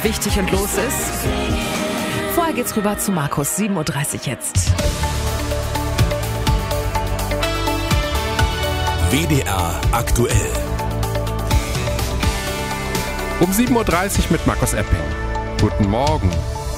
wichtig und los ist. Vorher geht's rüber zu Markus, 7.30 Uhr jetzt. WDR aktuell. Um 7.30 Uhr mit Markus Epping. Guten Morgen.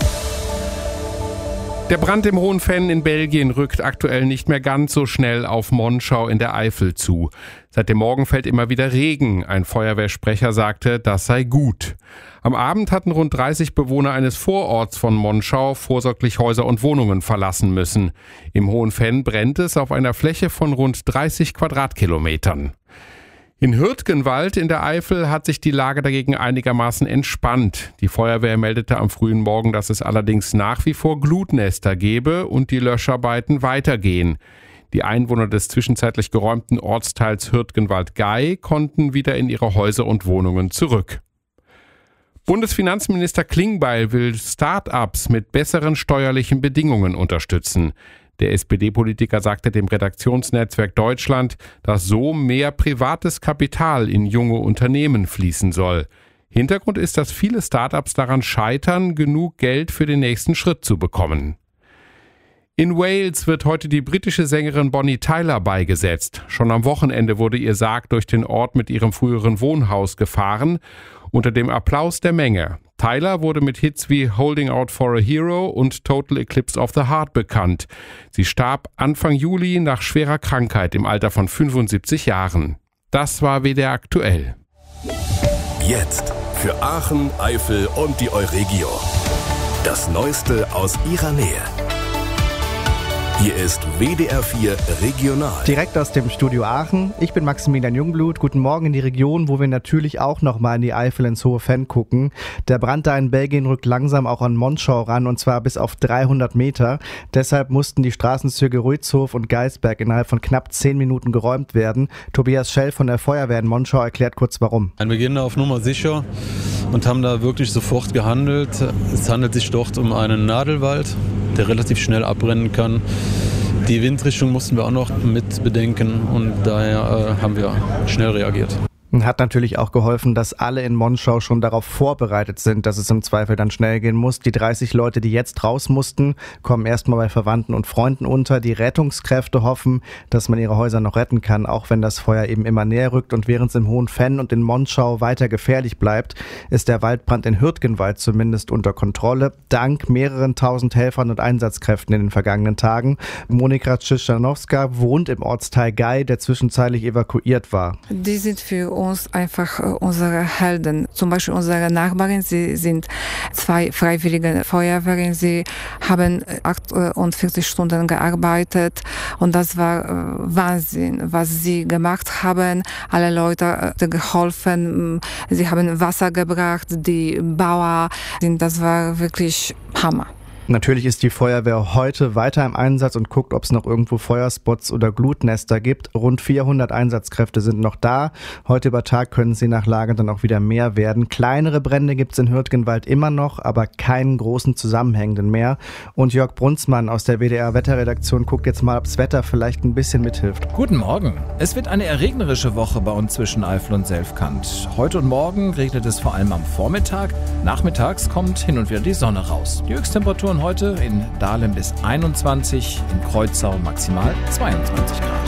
Der Brand im Hohen Venn in Belgien rückt aktuell nicht mehr ganz so schnell auf Monschau in der Eifel zu. Seit dem Morgen fällt immer wieder Regen. Ein Feuerwehrsprecher sagte, das sei gut. Am Abend hatten rund 30 Bewohner eines Vororts von Monschau vorsorglich Häuser und Wohnungen verlassen müssen. Im Hohen Venn brennt es auf einer Fläche von rund 30 Quadratkilometern. In Hürtgenwald in der Eifel hat sich die Lage dagegen einigermaßen entspannt. Die Feuerwehr meldete am frühen Morgen, dass es allerdings nach wie vor Glutnester gebe und die Löscharbeiten weitergehen. Die Einwohner des zwischenzeitlich geräumten Ortsteils Hürtgenwald-Gey konnten wieder in ihre Häuser und Wohnungen zurück. Bundesfinanzminister Klingbeil will Start-ups mit besseren steuerlichen Bedingungen unterstützen. Der SPD-Politiker sagte dem Redaktionsnetzwerk Deutschland, dass so mehr privates Kapital in junge Unternehmen fließen soll. Hintergrund ist, dass viele Start-ups daran scheitern, genug Geld für den nächsten Schritt zu bekommen. In Wales wird heute die britische Sängerin Bonnie Tyler beigesetzt. Schon am Wochenende wurde ihr Sarg durch den Ort mit ihrem früheren Wohnhaus gefahren, unter dem Applaus der Menge. Tyler wurde mit Hits wie Holding Out for a Hero und Total Eclipse of the Heart bekannt. Sie starb Anfang Juli nach schwerer Krankheit im Alter von 75 Jahren. Das war WDR aktuell. Jetzt für Aachen, Eifel und die Euregio. Das Neueste aus ihrer Nähe. Hier ist WDR 4 Regional. Direkt aus dem Studio Aachen. Ich bin Maximilian Jungblut. Guten Morgen in die Region, wo wir natürlich auch nochmal in die Eifel ins Hohe Venn gucken. Der Brand da in Belgien rückt langsam auch an Monschau ran, und zwar bis auf 300 Meter. Deshalb mussten die Straßenzüge Ruitzhof und Geisberg innerhalb von knapp 10 Minuten geräumt werden. Tobias Schell von der Feuerwehr in Monschau erklärt kurz warum. Wir gehen da auf Nummer sicher und haben da wirklich sofort gehandelt. Es handelt sich dort um einen Nadelwald, der relativ schnell abbrennen kann. Die Windrichtung mussten wir auch noch mit bedenken und daher haben wir schnell reagiert. Hat natürlich auch geholfen, dass alle in Monschau schon darauf vorbereitet sind, dass es im Zweifel dann schnell gehen muss. Die 30 Leute, die jetzt raus mussten, kommen erstmal bei Verwandten und Freunden unter. Die Rettungskräfte hoffen, dass man ihre Häuser noch retten kann, auch wenn das Feuer eben immer näher rückt. Und während es im Hohen Venn und in Monschau weiter gefährlich bleibt, ist der Waldbrand in Hürtgenwald zumindest unter Kontrolle, dank mehreren tausend Helfern und Einsatzkräften in den vergangenen Tagen. Monika Ciszanowska wohnt im Ortsteil Gey, der zwischenzeitlich evakuiert war. Die sind für uns einfach unsere Helden. Zum Beispiel unsere Nachbarin, sie sind 2 freiwillige Feuerwehren. Sie haben 48 Stunden gearbeitet und das war Wahnsinn, was sie gemacht haben. Alle Leute geholfen, sie haben Wasser gebracht, die Bauer, das war wirklich Hammer. Natürlich ist die Feuerwehr heute weiter im Einsatz und guckt, ob es noch irgendwo Feuerspots oder Glutnester gibt. Rund 400 Einsatzkräfte sind noch da. Heute über Tag können sie nach Lage dann auch wieder mehr werden. Kleinere Brände gibt es in Hürtgenwald immer noch, aber keinen großen zusammenhängenden mehr. Und Jörg Brunzmann aus der WDR-Wetterredaktion guckt jetzt mal, ob das Wetter vielleicht ein bisschen mithilft. Guten Morgen. Es wird eine regnerische Woche bei uns zwischen Eifel und Selfkant. Heute und morgen regnet es vor allem am Vormittag. Nachmittags kommt hin und wieder die Sonne raus. Die Höchsttemperaturen heute in Dahlem bis 21, in Kreuzau maximal 22 Grad.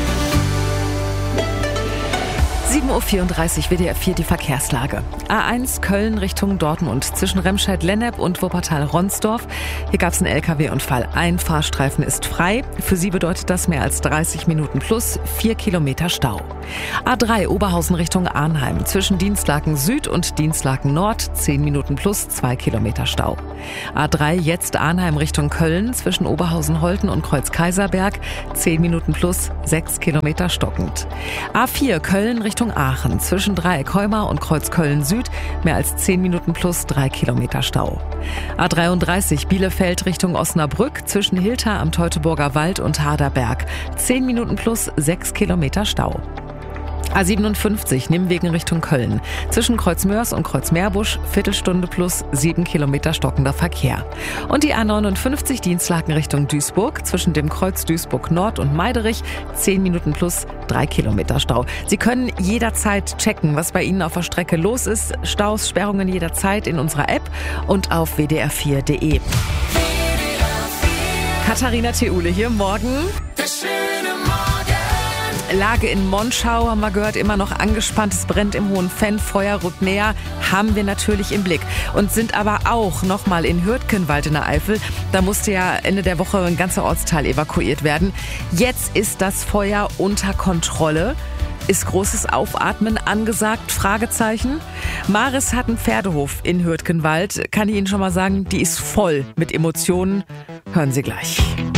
7.34 Uhr WDR 4 die Verkehrslage. A1 Köln Richtung Dortmund zwischen Remscheid-Lennep und Wuppertal-Ronsdorf. Hier gab es einen LKW-Unfall. Ein Fahrstreifen ist frei. Für Sie bedeutet das mehr als 30 Minuten plus 4 Kilometer Stau. A3 Oberhausen Richtung Arnheim zwischen Dienstlaken Süd und Dienstlaken Nord 10 Minuten plus 2 Kilometer Stau. A3 jetzt Arnheim Richtung Köln zwischen Oberhausen-Holten und Kreuz-Kaiserberg 10 Minuten plus 6 Kilometer stockend. A4 Köln Richtung Aachen zwischen Dreieck-Heumar und Kreuzköln Süd mehr als 10 Minuten plus 3 Kilometer Stau. A33 Bielefeld Richtung Osnabrück zwischen Hilter am Teutoburger Wald und Harderberg 10 Minuten plus 6 Kilometer Stau. A57 Nimwegen Richtung Köln. Zwischen Kreuzmörs und Kreuzmeerbusch, Viertelstunde plus 7 Kilometer stockender Verkehr. Und die A59 Dienstlaken Richtung Duisburg. Zwischen dem Kreuz Duisburg Nord und Meiderich 10 Minuten plus 3 Kilometer Stau. Sie können jederzeit checken, was bei Ihnen auf der Strecke los ist. Staus, Sperrungen jederzeit in unserer App und auf wdr4.de. Katharina Theule hier, morgen. Lage in Monschau, haben wir gehört, immer noch angespannt. Es brennt im Hohen Fenn, Feuer rückt näher, haben wir natürlich im Blick. Und sind aber auch nochmal in Hürtgenwald in der Eifel. Da musste ja Ende der Woche ein ganzer Ortsteil evakuiert werden. Jetzt ist das Feuer unter Kontrolle. Ist großes Aufatmen angesagt? Fragezeichen. Maris hat einen Pferdehof in Hürtgenwald. Kann ich Ihnen schon mal sagen, die ist voll mit Emotionen. Hören Sie gleich.